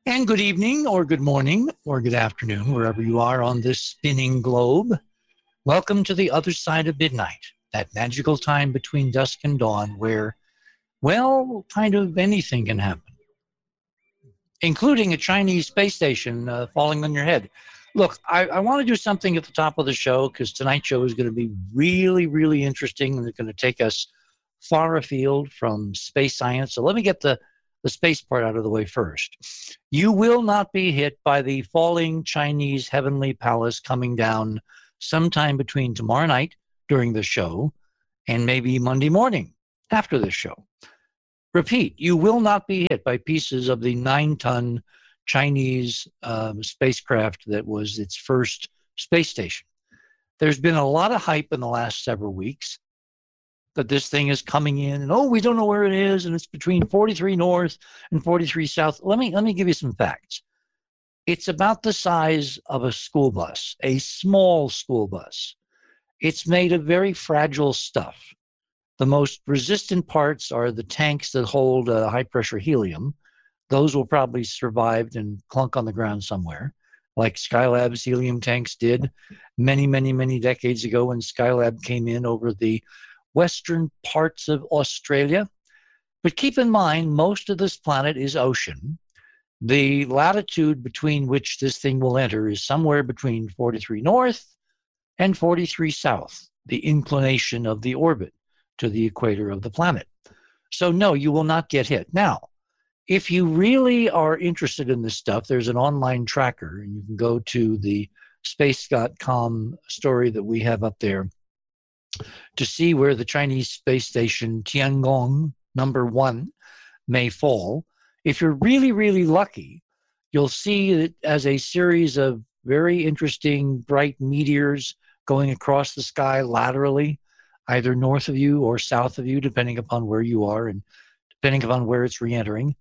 And good evening, or good morning, or good afternoon, wherever you are on this spinning globe. Welcome to the other side of midnight, that magical time between dusk and dawn where, well, kind of anything can happen, including a Chinese space station falling on your head. Look, I want to do something at the top of the show because tonight's show is going to be really, really interesting and it's going to take us far afield from space science. So let me get the space part out of the way first. You will not be hit by the falling Chinese heavenly palace coming down sometime between tomorrow night during the show and maybe Monday morning after the show. Repeat, you will not be hit by pieces of the 9-ton Chinese spacecraft that was its first space station. There's been a lot of hype in the last several weeks that this thing is coming in and, oh, we don't know where it is, and it's between 43 north and 43 south. Let me give you some facts. It's about the size of a school bus, a small school bus. It's made of very fragile stuff. The most resistant parts are the tanks that hold high pressure helium. Those will probably survive and clunk on the ground somewhere, like Skylab's helium tanks did many, many, many decades ago when Skylab came in over the western parts of Australia. But keep in mind, most of this planet is ocean. The latitude between which this thing will enter is somewhere between 43 north and 43 south, the inclination of the orbit to the equator of the planet. So no, you will not get hit. Now, if you really are interested in this stuff, there's an online tracker, and you can go to the space.com story that we have up there to see where the Chinese space station Tiangong #1 may fall. If you're really, really lucky, you'll see it as a series of very interesting bright meteors going across the sky laterally, either north of you or south of you, depending upon where you are and depending upon where it's re-entering.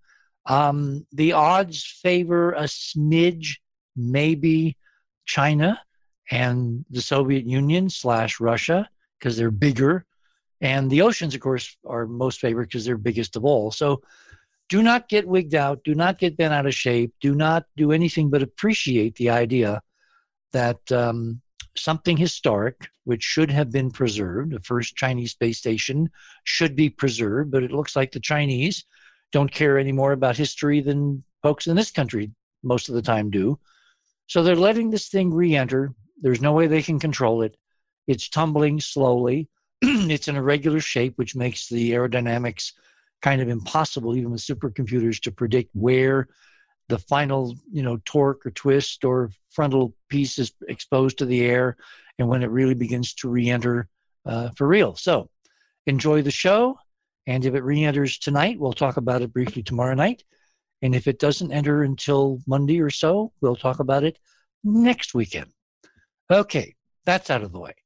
The odds favor a smidge, maybe China and the Soviet Union / Russia, because they're bigger. And the oceans, of course, are most favored because they're biggest of all. So do not get wigged out. Do not get bent out of shape. Do not do anything but appreciate the idea that something historic, which should have been preserved, the first Chinese space station, should be preserved. But it looks like the Chinese don't care any more about history than folks in this country most of the time do. So they're letting this thing re-enter. There's no way they can control it. It's tumbling slowly. It's in a regular shape, which makes the aerodynamics kind of impossible, even with supercomputers, to predict where the final, torque or twist or frontal piece is exposed to the air and when it really begins to re-enter for real. So enjoy the show. And if it re-enters tonight, we'll talk about it briefly tomorrow night. And if it doesn't enter until Monday or so, we'll talk about it next weekend. Okay, that's out of the way.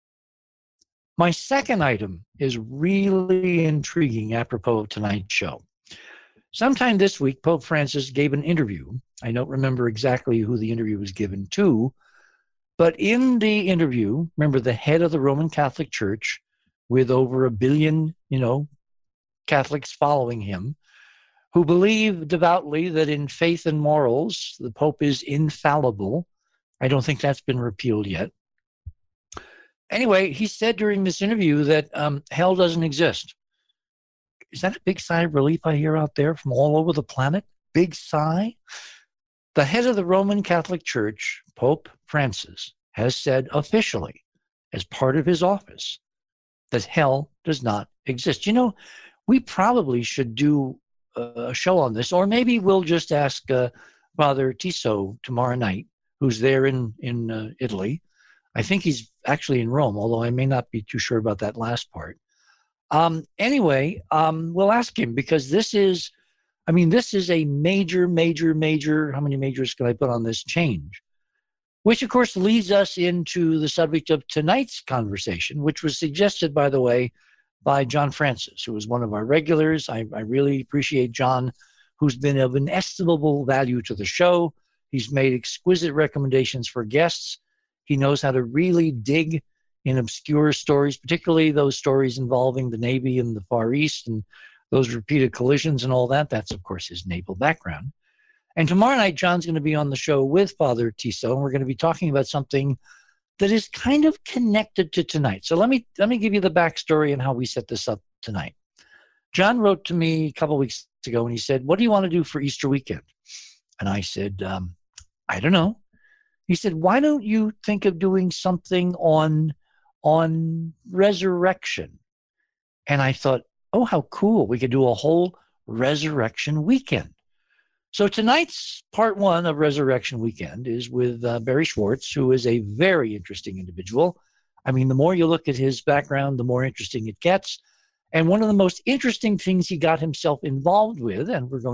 My second item is really intriguing apropos of tonight's show. Sometime this week, Pope Francis gave an interview. I don't remember exactly who the interview was given to, but in the interview, remember the head of the Roman Catholic Church with over 1 billion, Catholics following him, who believe devoutly that in faith and morals, the Pope is infallible. I don't think that's been repealed yet. Anyway, he said during this interview that hell doesn't exist. Is that a big sigh of relief I hear out there from all over the planet? Big sigh? The head of the Roman Catholic Church, Pope Francis, has said officially, as part of his office, that hell does not exist. We probably should do a show on this, or maybe we'll just ask Father Tiso tomorrow night, who's there in Italy. I think he's actually in Rome, although I may not be too sure about that last part. Anyway, we'll ask him because this is a major, how many majors can I put on this change? Which, of course, leads us into the subject of tonight's conversation, which was suggested, by the way, by John Francis, who was one of our regulars. I really appreciate John, who's been of inestimable value to the show. He's made exquisite recommendations for guests. He knows how to really dig in obscure stories, particularly those stories involving the Navy and the Far East and those repeated collisions and all that. That's, of course, his naval background. And tomorrow night, John's going to be on the show with Father Tiso, and we're going to be talking about something that is kind of connected to tonight. So let me give you the backstory and how we set this up tonight. John wrote to me a couple of weeks ago, and he said, "What do you want to do for Easter weekend?" And I said, "I don't know." He said, "Why don't you think of doing something on resurrection?" And I thought, oh, how cool. We could do a whole resurrection weekend. So tonight's part one of Resurrection Weekend is with Barry Schwartz, who is a very interesting individual. I mean, the more you look at his background, the more interesting it gets. And one of the most interesting things he got himself involved with, and we're going